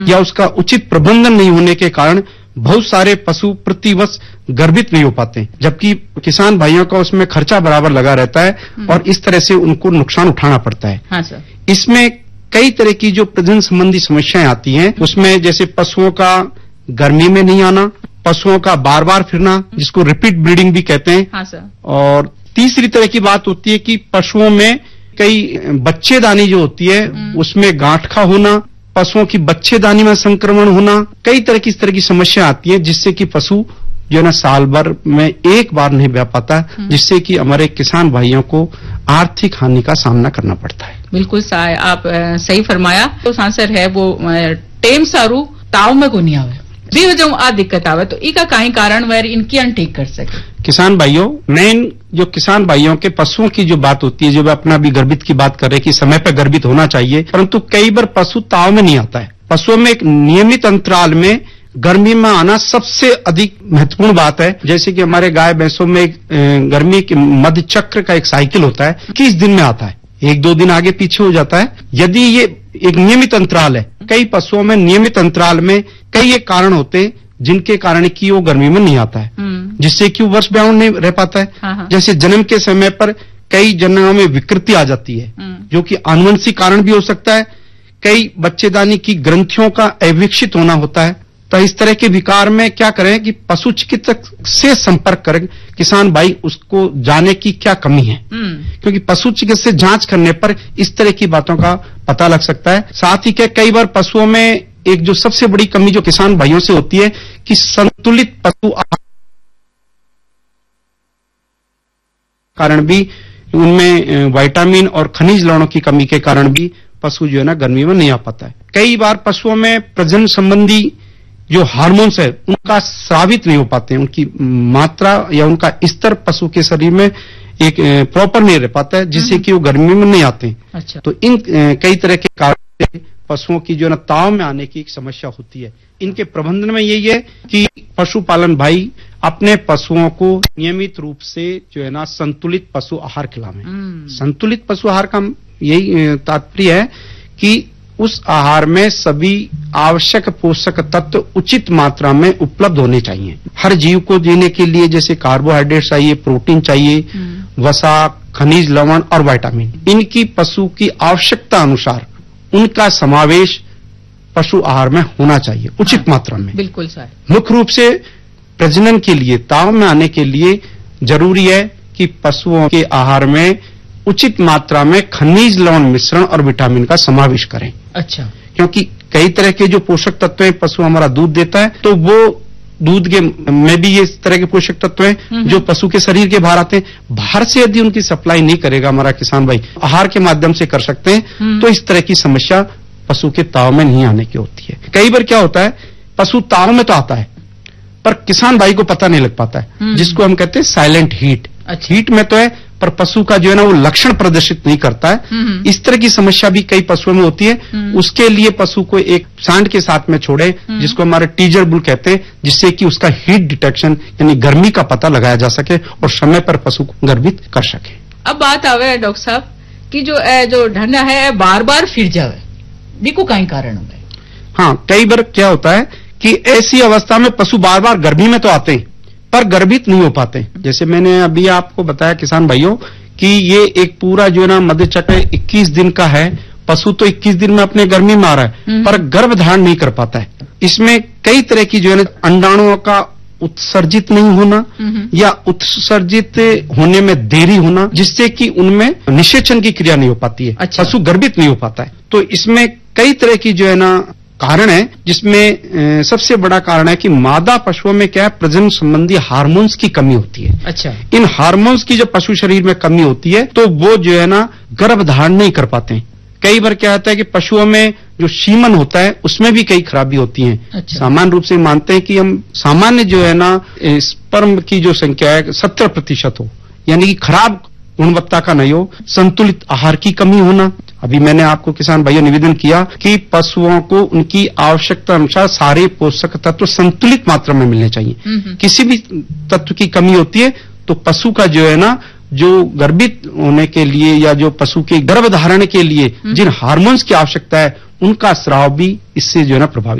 या उसका उचित प्रबंधन नहीं होने के कारण बहुत सारे पशु प्रतिवर्ष गर्भित नहीं हो पाते, जबकि किसान भाइयों का उसमें खर्चा बराबर लगा रहता है और इस तरह से उनको नुकसान उठाना पड़ता है। हाँ सर। इसमें कई तरह की जो प्रजनन संबंधी समस्याएं आती हैं, उसमें जैसे पशुओं का गर्मी में नहीं आना, पशुओं का बार बार फिरना जिसको रिपीट ब्रीडिंग भी कहते हैं। हाँ सर। और तीसरी तरह की बात होती है कि पशुओं में कई बच्चेदानी जो होती है उसमें गांठखा होना, पशुओं की बच्चेदानी में संक्रमण होना, कई तरह की इस तरह की समस्या आती है जिससे कि पशु जो है ना साल भर में एक बार नहीं ब्याह पाता, जिससे कि हमारे किसान भाइयों को आर्थिक हानि का सामना करना पड़ता है। बिल्कुल आप सही फरमाया। तो सांसर है वो टेम सारू ताव में को नहीं आवे, भी वजह आ दिक्कत आवे, तो इका काई कारण वह इनकी अनठीक कर सके। किसान भाइयों, मेन जो किसान भाइयों के पशुओं की जो बात होती है, जो वे अपना भी गर्भित की बात कर रहे हैं कि समय पर गर्भित होना चाहिए, परंतु कई बार पशु ताव में नहीं आता है। पशुओं में एक नियमित अंतराल में गर्मी में आना सबसे अधिक महत्वपूर्ण बात है। जैसे कि हमारे गाय भैंसों में गर्मी के मध्य चक्र का एक साइकिल होता है, 21 दिन में आता है, 1-2 दिन आगे पीछे हो जाता है। यदि ये एक नियमित अंतराल है, कई पशुओं में नियमित अंतराल में कई एक कारण होते हैं जिनके कारण कि वो गर्मी में नहीं आता है, जिससे कि वो वर्ष ब्याउन नहीं रह पाता है। हाँ। जैसे जन्म के समय पर कई जन्मों में विकृति आ जाती है, जो कि आनुवंशिक कारण भी हो सकता है। कई बच्चेदानी की ग्रंथियों का अविकसित होना होता है। तो इस तरह के विकार में क्या करें कि पशु चिकित्सक से संपर्क करें किसान भाई, उसको जाने की क्या कमी है, क्योंकि पशु चिकित्सक से जांच करने पर इस तरह की बातों का पता लग सकता है। साथ ही कई बार पशुओं में एक जो सबसे बड़ी कमी जो किसान भाइयों से होती है कि संतुलित पशु कारण भी उनमें विटामिन और खनिज लवणों की कमी के कारण भी पशु जो है ना गर्मी में नहीं आ पाता है। कई बार पशुओं में प्रजनन संबंधी जो हार्मोन्स है उनका स्रावित नहीं हो पाते हैं, उनकी मात्रा या उनका स्तर पशु के शरीर में एक प्रॉपर नहीं रह पाता है, जिससे कि वो गर्मी में नहीं आते हैं। अच्छा। तो इन कई तरह के कारण से पशुओं की जो है ना ताव में आने की एक समस्या होती है। इनके प्रबंधन में यही है कि पशुपालन भाई अपने पशुओं को नियमित रूप से जो है ना संतुलित पशु आहार खिलावें। संतुलित पशु आहार का यही तात्पर्य है कि उस आहार में सभी आवश्यक पोषक तत्व उचित मात्रा में उपलब्ध होने चाहिए। हर जीव को जीने के लिए जैसे कार्बोहाइड्रेट चाहिए, प्रोटीन चाहिए, वसा, खनिज लवण और विटामिन, इनकी पशु की आवश्यकता अनुसार उनका समावेश पशु आहार में होना चाहिए उचित मात्रा में। बिल्कुल सर। मुख्य रूप से प्रजनन के लिए, ताव में आने के लिए जरूरी है कि पशुओं के आहार में उचित मात्रा में खनिज लवण मिश्रण और विटामिन का समावेश करें। अच्छा। क्योंकि कई तरह के जो पोषक तत्व हैं, पशु हमारा दूध देता है, तो वो दूध के में भी ये इस तरह के पोषक तत्व हैं जो पशु के शरीर के बाहर आते हैं। बाहर से यदि उनकी सप्लाई नहीं करेगा हमारा किसान भाई, आहार के माध्यम से कर सकते हैं, तो इस तरह की समस्या पशु के ताव में नहीं आने की होती है। कई बार क्या होता है, पशु ताव में तो आता है पर किसान भाई को पता नहीं लग पाता है, जिसको हम कहते हैं साइलेंट हीट। अच्छा। हीट में तो है पर पशु का जो है ना वो लक्षण प्रदर्शित नहीं करता है। इस तरह की समस्या भी कई पशुओं में होती है। उसके लिए पशु को एक सांड के साथ में छोड़े, जिसको हमारे टीजर बुल कहते हैं, जिससे कि उसका हीट डिटेक्शन यानी गर्मी का पता लगाया जा सके और समय पर पशु को गर्भित कर सके। अब बात आवे डॉक्टर साहब कि जो ढंडा है बार बार फिर जावे, देखो कई कारण हो गए। हाँ, कई बार क्या होता है कि ऐसी अवस्था में पशु बार बार गर्मी में तो आते हैं पर गर्भित नहीं हो पाते। जैसे मैंने अभी आपको बताया किसान भाइयों कि ये एक पूरा जो है ना मध्य चक्र 21 दिन का है, पशु तो 21 दिन में अपने गर्मी में आ रहा है पर गर्भ धारण नहीं कर पाता है। इसमें कई तरह की जो है ना अंडाणुओं का उत्सर्जित नहीं होना या उत्सर्जित होने में देरी होना, जिससे कि उनमें निषेचन की क्रिया नहीं हो पाती है। अच्छा। पशु गर्भित नहीं हो पाता है। तो इसमें कई तरह की जो है ना कारण है, जिसमें सबसे बड़ा कारण है कि मादा पशुओं में क्या है, प्रजनन संबंधी हार्मोन्स की कमी होती है। अच्छा। इन हार्मोन्स की जब पशु शरीर में कमी होती है तो वो जो है ना गर्भ धारण नहीं कर पाते हैं। कई बार क्या होता है कि पशुओं में जो शीमन होता है उसमें भी कई खराबी होती है। अच्छा। सामान्य रूप से मानते हैं कि हम सामान्य जो है ना स्पर्म की जो संख्या है 70% हो, यानी कि खराब गुणवत्ता का नहीं हो, संतुलित आहार की कमी होना। अभी मैंने आपको किसान भाइयों निवेदन किया कि पशुओं को उनकी आवश्यकता अनुसार सारे पोषक तत्व संतुलित मात्रा में मिलने चाहिए। किसी भी तत्व की कमी होती है तो पशु का जो है ना, जो गर्भित होने के लिए या जो पशु के गर्भ धारण के लिए जिन हार्मोन्स की आवश्यकता है उनका स्राव भी इससे जो है ना प्रभावित